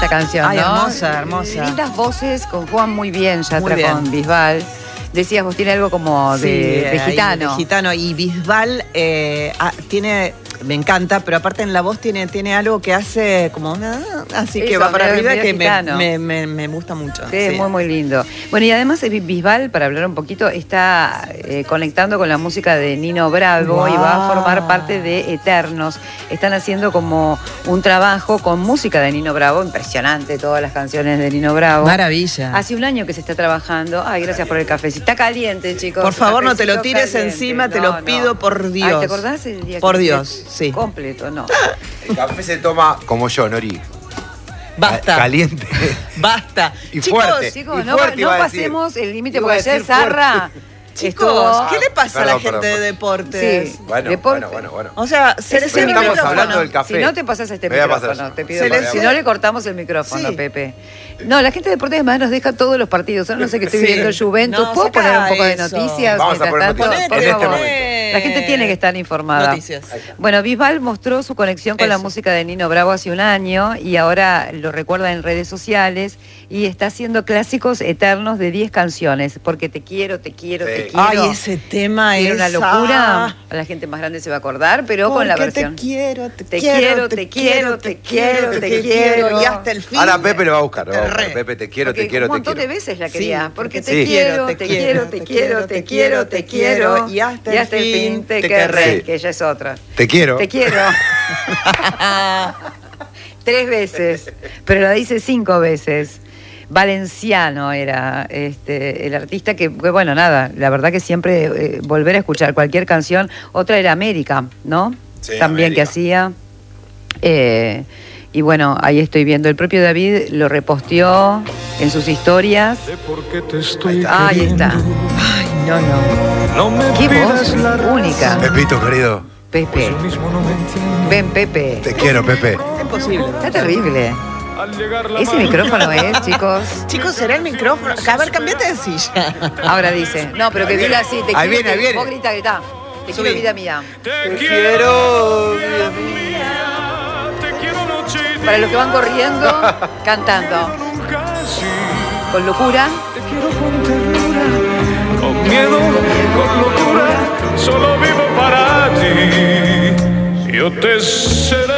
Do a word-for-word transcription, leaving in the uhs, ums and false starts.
esta canción, Ay, ¿no? hermosa, hermosa. Lindas voces, conjugan muy bien Yatra Muy bien. con Bisbal. Decías, vos tiene algo como de, Sí, de ahí, gitano. de gitano. Y Bisbal eh, ah, tiene, me encanta, pero aparte en la voz tiene, tiene algo que hace como ah, así que Eso, va para medio- arriba medio que me, gitano. me, me, me gusta mucho. Sí, es muy, muy lindo. Bueno, y además eh, Bisbal, para hablar un poquito, está eh, conectando con la música de Nino Bravo Wow. y va a formar parte de Eternos. Están haciendo como un trabajo con música de Nino Bravo, impresionante todas las canciones de Nino Bravo. Maravilla. Hace un año que se está trabajando. Ay, gracias por el café. Si está caliente, chicos. Por favor, no te lo Cafecito tires caliente. encima, te No, lo no. pido por Dios. Ay, ¿te acordás el día Por que Dios, sí. completo? No. El café se toma como yo, Nori. Basta. Caliente. Basta. Y Chicos, fuerte. Chicos, Y no, fuerte no iba a decir. pasemos el límite, Iba porque a ayer decir fuerte. Zarra Chicos, estuvo- ¿qué le pasa a la Perdón, gente perdón, de deportes? Sí. Bueno, Deporte. bueno, bueno, bueno. O sea, se Ese les es el Estamos micrófono. hablando del café. Si no te pasas este Me voy a pasar micrófono, yo. te pido Se perdón. les- Si no le cortamos el micrófono, Sí. Pepe. No, la gente de deportes además nos deja todos los partidos. Ahora no sé qué estoy Sí. viendo el Juventus. No, ¿Puedo saca poner un poco de eso. noticias? Vamos a mientras poner tanto? noticias Por en este favor. momento. La gente tiene que estar informada. Noticias. Bueno, Bisbal mostró su conexión con la Eso. música de Nino Bravo hace un año y ahora lo recuerda en redes sociales y está haciendo clásicos eternos de diez canciones. Porque te quiero, te quiero, te Sí. quiero. Ay, ese tema Era es una locura. A la gente más grande se va a acordar, pero con la Porque versión. te quiero, te, Te quiero, quiero, te quiero, te quiero, te quiero. y hasta el fin. Ahora Pepe lo va a buscar. ¿no? Te re. Pepe, te quiero, Porque te quiero, un te montón quiero. de veces la Sí, quería. Porque te sí. quiero, te quiero, te quiero, te quiero, te quiero. Y hasta el fin te te querré, querré. que ella es otra. Te quiero. Te quiero. Tres veces, pero la dice cinco veces. Valenciano era este, el artista que, que, bueno, nada, la verdad que siempre eh, volver a escuchar cualquier canción. Otra era América, ¿no? Sí, También América. que hacía. Eh, y bueno, ahí estoy viendo. El propio David lo reposteó en sus historias. Ahí está. Ay, no, no. Qué voz única. Pepito, querido. Pepe. Ven, Pepe. Te quiero, Pepe. Es imposible. Está terrible. Ese micrófono es, chicos. Chicos, ¿será el micrófono? A ver, cambiate de silla. Ahora dice. No, pero que diga así. Te Ahí quiero, viene, te- ahí viene. Vos grita, grita. Te quiero, Subí. vida mía. Te quiero. Para los que van corriendo, cantando. Con locura. Con miedo, con locura, solo vivo para ti. Yo te seré.